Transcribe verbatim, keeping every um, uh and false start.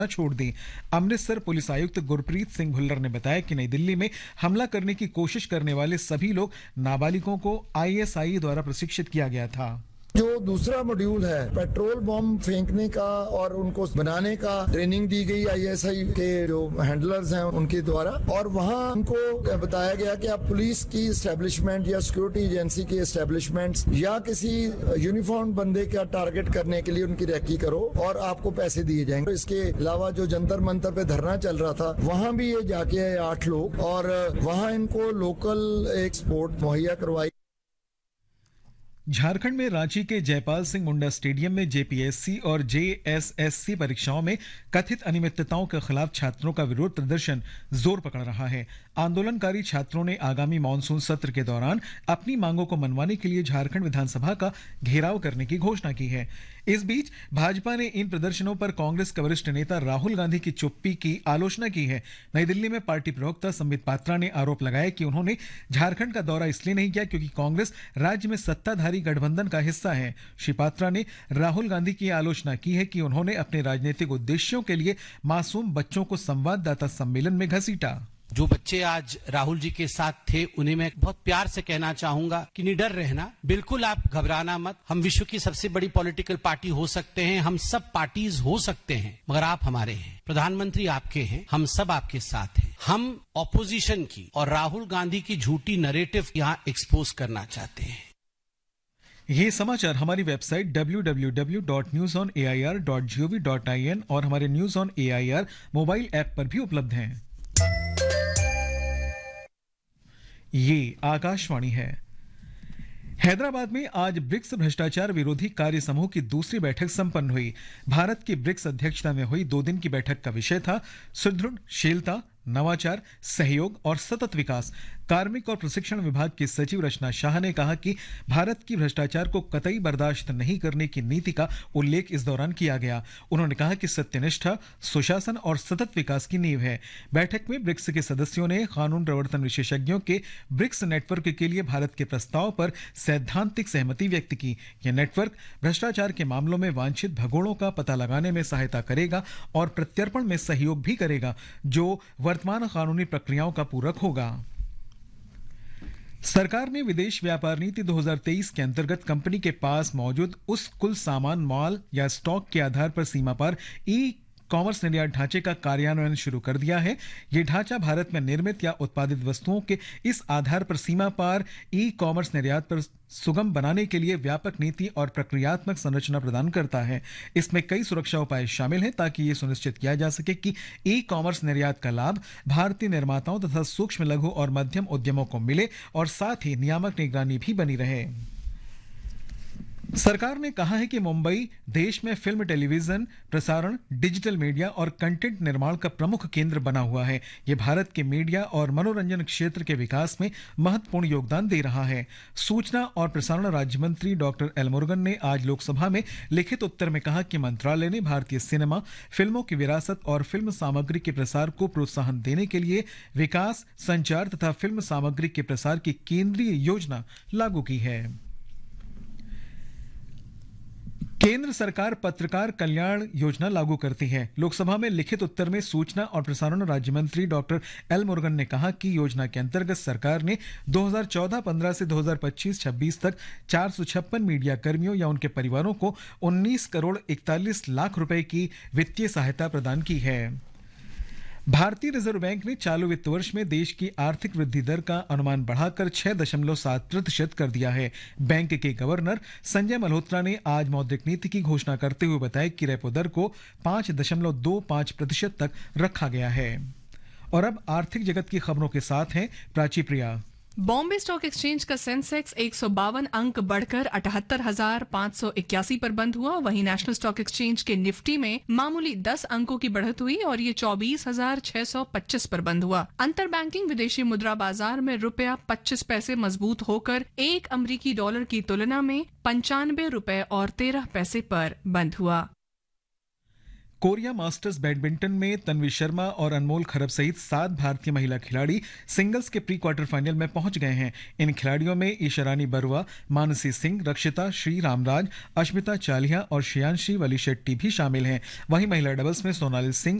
छोड़ दी। अमृतसर पुलिस आयुक्त गुरप्रीत सिंह भुल्लर ने बताया कि नई दिल्ली में हमला करने की कोशिश करने वाले सभी लोग नाबालिगों को आईएसआई द्वारा प्रशिक्षित किया गया था। जो दूसरा मॉड्यूल है पेट्रोल बम फेंकने का और उनको बनाने का ट्रेनिंग दी गई आईएसआई के जो हैंडलर्स हैं उनके द्वारा, और वहां उनको बताया गया कि आप पुलिस की एस्टेब्लिशमेंट या सिक्योरिटी एजेंसी की एस्टेब्लिशमेंट्स या किसी यूनिफॉर्म बंदे का टारगेट करने के लिए उनकी रैकी करो और आपको पैसे दिए जाएंगे। इसके अलावा जो जंतर मंतर पे धरना चल रहा था वहां भी ये जाके आए आठ लोग और वहां इनको लोकल एक स्पोर्ट मुहैया करवाई। झारखंड में रांची के जयपाल सिंह मुंडा स्टेडियम में जेपीएससी और जेएसएससी परीक्षाओं में कथित अनियमितताओं के खिलाफ छात्रों का विरोध प्रदर्शन जोर पकड़ रहा है। आंदोलनकारी छात्रों ने आगामी मानसून सत्र के दौरान अपनी मांगों को मनवाने के लिए झारखंड विधानसभा का घेराव करने की घोषणा की है। इस बीच भाजपा ने इन प्रदर्शनों पर कांग्रेस के वरिष्ठ नेता राहुल गांधी की चुप्पी की आलोचना की है। नई दिल्ली में पार्टी प्रवक्ता संबित पात्रा ने आरोप लगाया कि उन्होंने झारखंड का दौरा इसलिए नहीं किया क्योंकि कांग्रेस राज्य में सत्ताधारी गठबंधन का हिस्सा है। श्री पात्रा ने राहुल गांधी की आलोचना की है कि उन्होंने अपने राजनीतिक उद्देश्यों के लिए मासूम बच्चों को संवाददाता सम्मेलन में घसीटा। जो बच्चे आज राहुल जी के साथ थे उन्हें मैं बहुत प्यार से कहना चाहूंगा कि निडर रहना, बिल्कुल आप घबराना मत। हम विश्व की सबसे बड़ी पॉलिटिकल पार्टी हो सकते हैं, हम सब पार्टीज हो सकते हैं, मगर आप हमारे हैं, प्रधानमंत्री आपके हैं, हम सब आपके साथ हैं। हम ऑपोजिशन की और राहुल गांधी की झूठी नैरेटिव यहां एक्सपोज करना चाहते हैं। ये समाचार हमारी website W W W dot news on A I R dot G O V dot I N और हमारे news on A I R mobile app पर भी उपलब्ध हैं। ये आकाशवाणी है। हैदराबाद में आज ब्रिक्स भ्रष्टाचार विरोधी कार्य समूह की दूसरी बैठक संपन्न हुई। भारत की ब्रिक्स अध्यक्षता में हुई दो दिन की बैठक का विषय था सुदृढ़शीलता, नवाचार, सहयोग और सतत विकास। कार्मिक और प्रशिक्षण विभाग की सचिव रचना शाह ने कहा कि भारत की भ्रष्टाचार को कतई बर्दाश्त नहीं करने की नीति का उल्लेख इस दौरान किया गया। उन्होंने कहा कि सत्यनिष्ठा, सुशासन और सतत विकास की नींव है। बैठक में ब्रिक्स के सदस्यों ने कानून प्रवर्तन विशेषज्ञों के ब्रिक्स नेटवर्क के लिए भारत के प्रस्ताव पर सैद्धांतिक सहमति व्यक्त की। यह नेटवर्क भ्रष्टाचार के मामलों में वांछित भगोड़ों का पता लगाने में सहायता करेगा और प्रत्यर्पण में सहयोग भी करेगा, जो वर्तमान कानूनी प्रक्रियाओं का पूरक होगा। सरकार ने विदेश व्यापार नीति दो हज़ार तेईस के अंतर्गत कंपनी के पास मौजूद उस कुल सामान, माल या स्टॉक के आधार पर सीमा पार ई कॉमर्स निर्यात ढांचे का कार्यान्वयन शुरू कर दिया है। यह ढांचा भारत में निर्मित या उत्पादित वस्तुओं के इस आधार पर सीमा पार ई कॉमर्स निर्यात पर सुगम बनाने के लिए व्यापक नीति और प्रक्रियात्मक संरचना प्रदान करता है। इसमें कई सुरक्षा उपाय शामिल हैं ताकि यह सुनिश्चित किया जा सके कि ई कॉमर्स निर्यात का लाभ भारतीय निर्माताओं तथा सूक्ष्म, लघु और मध्यम उद्यमों को मिले और साथ ही नियामक निगरानी भी बनी रहे। सरकार ने कहा है कि मुंबई देश में फिल्म, टेलीविजन प्रसारण, डिजिटल मीडिया और कंटेंट निर्माण का प्रमुख केंद्र बना हुआ है। यह भारत के मीडिया और मनोरंजन क्षेत्र के विकास में महत्वपूर्ण योगदान दे रहा है। सूचना और प्रसारण राज्य मंत्री डॉक्टर एल मुरुगन ने आज लोकसभा में लिखित उत्तर में कहा कि मंत्रालय ने भारतीय सिनेमा, फिल्मों की विरासत और फिल्म सामग्री के प्रसार को प्रोत्साहन देने के लिए विकास, संचार तथा फिल्म सामग्री के प्रसार की केंद्रीय योजना लागू की है। केंद्र सरकार पत्रकार कल्याण योजना लागू करती है। लोकसभा में लिखित उत्तर में सूचना और प्रसारण राज्य मंत्री डॉक्टर एल मुरुगन ने कहा कि योजना के अंतर्गत सरकार ने दो हज़ार चौदह पंद्रह से दो हज़ार पच्चीस छब्बीस तक चार सौ छप्पन मीडिया कर्मियों या उनके परिवारों को उन्नीस करोड़ इकतालीस लाख रुपए की वित्तीय सहायता प्रदान की है। भारतीय रिजर्व बैंक ने चालू वित्त वर्ष में देश की आर्थिक वृद्धि दर का अनुमान बढ़ाकर छह दशमलव सात प्रतिशत कर दिया है। बैंक के गवर्नर संजय मल्होत्रा ने आज मौद्रिक नीति की घोषणा करते हुए बताया कि रेपो दर को पांच दशमलव दो पांच प्रतिशत तक रखा गया है। और अब आर्थिक जगत की खबरों के साथ हैं प्राची प्रिया। बॉम्बे स्टॉक एक्सचेंज का सेंसेक्स एक सौ बावन अंक बढ़कर अठहत्तर हजार पाँच सौ इक्यासी पर बंद हुआ। वहीं नेशनल स्टॉक एक्सचेंज के निफ्टी में मामूली दस अंकों की बढ़त हुई और ये चौबीस हजार छह सौ पच्चीस पर बंद हुआ। अंतर बैंकिंग विदेशी मुद्रा बाजार में रुपया पच्चीस पैसे मजबूत होकर एक अमरीकी डॉलर की तुलना में पंचानवे रुपए और तेरह पैसे पर बंद हुआ। कोरिया मास्टर्स बैडमिंटन में तन्वी शर्मा और अनमोल खरब सहित सात भारतीय महिला खिलाड़ी सिंगल्स के प्री क्वार्टर फाइनल में पहुंच गए हैं। इन खिलाड़ियों में ईशारानी बरुआ, मानसी सिंह, रक्षिता श्री रामराज, अश्मिता चालिया और श्रेयांशी वली शेट्टी भी शामिल हैं। वहीं महिला डबल्स में सोनाली सिंह